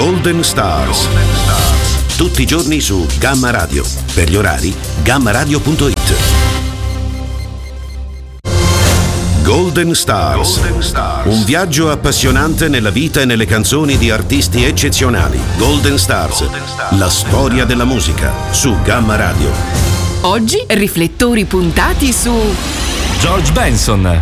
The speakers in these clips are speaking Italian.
Golden Stars. Tutti i giorni su Gamma Radio. Per gli orari, gammaradio.it. Golden Stars. Un viaggio appassionante nella vita e nelle canzoni di artisti eccezionali. Golden Stars. La storia della musica su Gamma Radio. Oggi riflettori puntati su George Benson.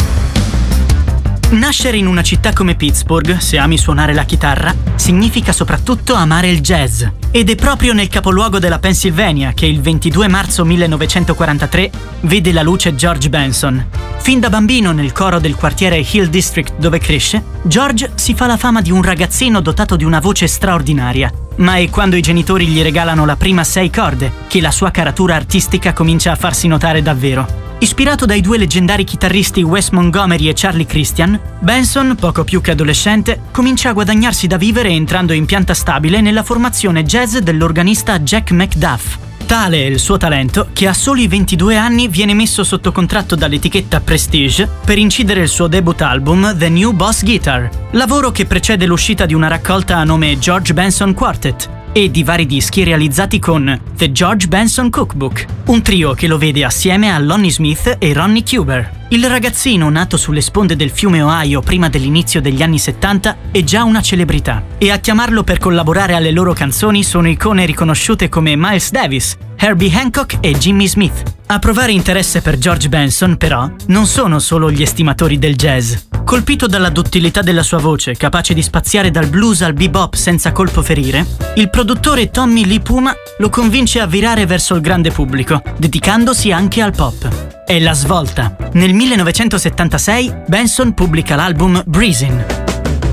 Nascere in una città come Pittsburgh, se ami suonare la chitarra, significa soprattutto amare il jazz. Ed è proprio nel capoluogo della Pennsylvania che il 22 marzo 1943 vede la luce George Benson. Fin da bambino nel coro del quartiere Hill District dove cresce, George si fa la fama di un ragazzino dotato di una voce straordinaria. Ma è quando i genitori gli regalano la prima 6 corde che la sua caratura artistica comincia a farsi notare davvero. Ispirato dai due leggendari chitarristi Wes Montgomery e Charlie Christian, Benson, poco più che adolescente, comincia a guadagnarsi da vivere entrando in pianta stabile nella formazione jazz dell'organista Jack McDuff. Tale è il suo talento che a soli 22 anni viene messo sotto contratto dall'etichetta Prestige per incidere il suo debut album The New Boss Guitar, lavoro che precede l'uscita di una raccolta a nome George Benson Quartet e di vari dischi realizzati con The George Benson Cookbook, un trio che lo vede assieme a Lonnie Smith e Ronnie Cuber. Il ragazzino, nato sulle sponde del fiume Ohio prima dell'inizio degli anni 70, è già una celebrità, e a chiamarlo per collaborare alle loro canzoni sono icone riconosciute come Miles Davis, Herbie Hancock e Jimmy Smith. A provare interesse per George Benson, però, non sono solo gli estimatori del jazz. Colpito dalla duttilità della sua voce, capace di spaziare dal blues al bebop senza colpo ferire, il produttore Tommy Lee Puma lo convince a virare verso il grande pubblico, dedicandosi anche al pop. È la svolta. Nel 1976 Benson pubblica l'album Breezin'.